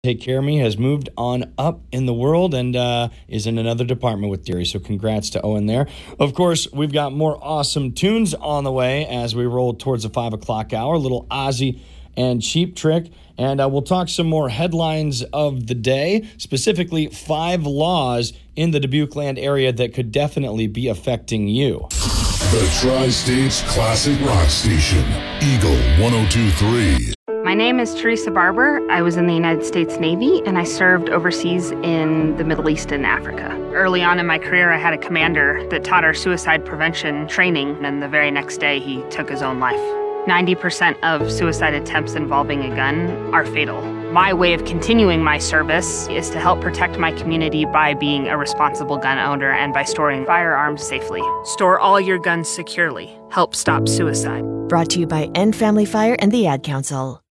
take care of me has moved on up in the world and is in another department with Deary. So congrats to Owen there. Of course, we've got more awesome tunes on the way as we roll towards the 5 o'clock hour. Little Ozzy and Cheap Trick. And we'll talk some more headlines of the day, specifically 5 laws in the Dubuque land area that could definitely be affecting you. The Tri-States Classic Rock Station, Eagle 102.3. My name is Teresa Barber. I was in the United States Navy, and I served overseas in the Middle East and Africa. Early on in my career, I had a commander that taught our suicide prevention training, and the very next day, he took his own life. 90% of suicide attempts involving a gun are fatal. My way of continuing my service is to help protect my community by being a responsible gun owner and by storing firearms safely. Store all your guns securely. Help stop suicide. Brought to you by End Family Fire and the Ad Council.